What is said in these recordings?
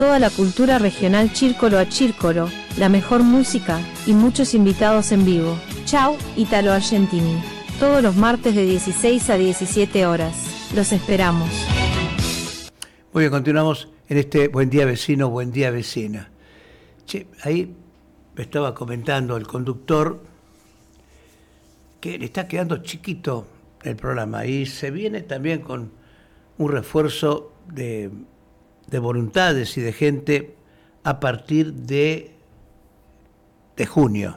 Toda la cultura regional Círcolo a Círcolo, la mejor música y muchos invitados en vivo. Chau, Italo Argentini. Todos los martes de 16 a 17 horas. Los esperamos. Muy bien, continuamos en este Buen Día Vecino, Buen Día Vecina. Che, ahí me estaba comentando el conductor que le está quedando chiquito el programa y se viene también con un refuerzo de voluntades y de gente a partir de junio.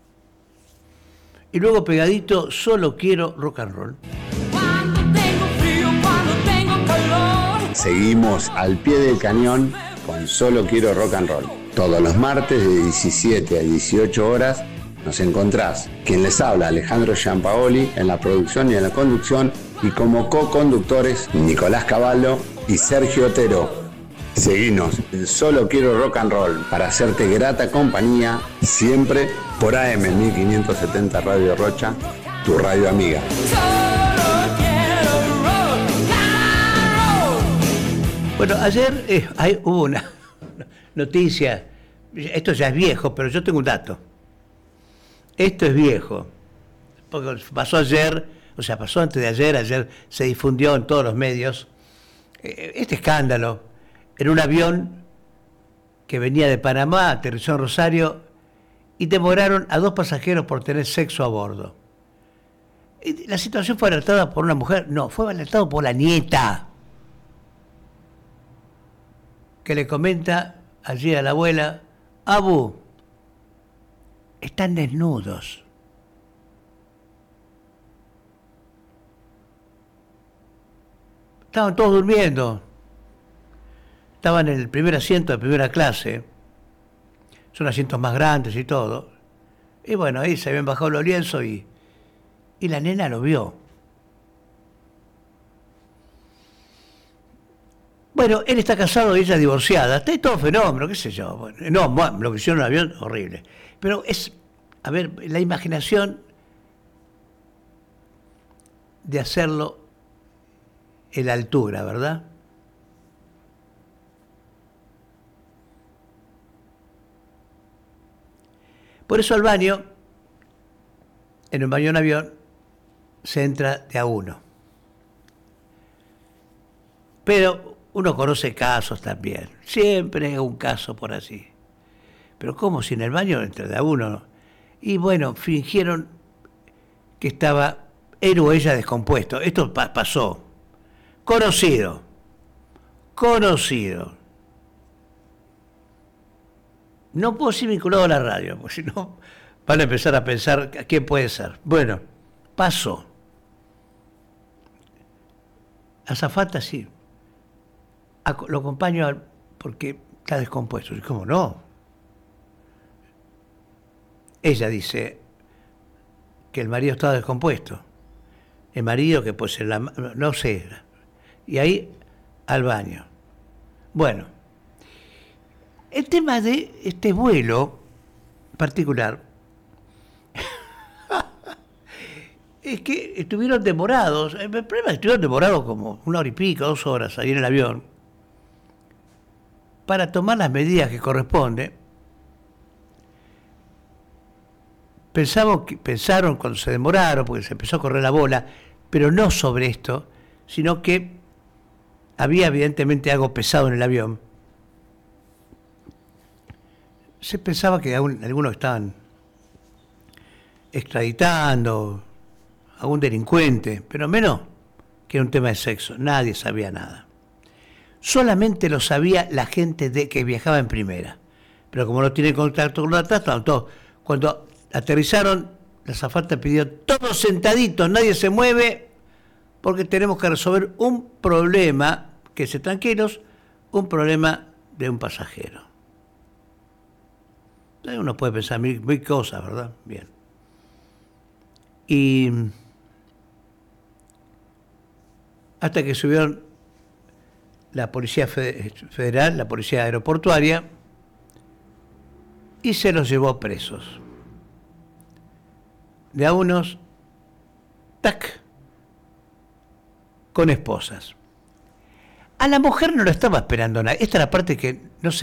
Y luego pegadito, Solo Quiero Rock and Roll. Cuando tengo frío, cuando tengo calor. Seguimos al pie del cañón con Solo Quiero Rock and Roll. Todos los martes de 17 a 18 horas nos encontrás. Quien les habla, Alejandro Giampaoli, en la producción y en la conducción, y como co-conductores, Nicolás Cavallo y Sergio Otero. Seguinos en Solo Quiero Rock and Roll para hacerte grata compañía, siempre por AM 1570 Radio Rocha, tu radio amiga. Solo quiero rock and roll. Bueno, ayer hubo una noticia, esto ya es viejo, pero yo tengo un dato. Esto es viejo, porque pasó ayer, o sea, pasó antes de ayer se difundió en todos los medios este escándalo. En un avión que venía de Panamá, aterrizó en Rosario y demoraron a 2 pasajeros por tener sexo a bordo. Y la situación fue alertada por una mujer, no, fue alertado por la nieta, que le comenta allí a la abuela: Abu, están desnudos. Estaban todos durmiendo. Estaban en el primer asiento de primera clase. Son asientos más grandes y todo. Y bueno, ahí se habían bajado los lienzos y la nena lo vio. Bueno, él está casado y ella divorciada. Está ahí todo fenómeno, qué sé yo. Bueno, no, lo que hicieron en el avión, horrible. Pero es, a ver, la imaginación de hacerlo en la altura, ¿verdad? Por eso al baño, en un baño en avión, se entra de a uno. Pero uno conoce casos también. Siempre hay un caso por así. Pero ¿cómo si en el baño entra de a uno? Y bueno, fingieron que estaba él o ella descompuesto. Esto pasó. Conocido. No puedo ser vinculado a la radio, porque si no van a empezar a pensar quién puede ser. Bueno, pasó. Azafata sí. Lo acompaño porque está descompuesto. ¿Y cómo no? Ella dice que el marido estaba descompuesto. El marido que pues no sé. Y ahí al baño. Bueno. El tema de este vuelo particular es que estuvieron demorados. El problema es que estuvieron demorados como 1 hora y pico, 2 horas ahí en el avión para tomar las medidas que corresponden. Pensaron cuando se demoraron, porque se empezó a correr la bola, pero no sobre esto, sino que había evidentemente algo pesado en el avión. Se pensaba que algunos estaban extraditando a algún delincuente, pero menos que era un tema de sexo. Nadie sabía nada. Solamente lo sabía la gente que viajaba en primera. Pero como no tiene contacto con los atrás, estaban todos. Cuando aterrizaron, la azafata pidió todos sentaditos, nadie se mueve, porque tenemos que resolver un problema, que se tranquilos, un problema de un pasajero. Uno puede pensar mil cosas, ¿verdad? Bien. Y hasta que subieron la Policía Federal, la Policía Aeroportuaria, y se los llevó presos. De a unos, tac, con esposas. A la mujer no lo estaba esperando nada. Esta es la parte que no sé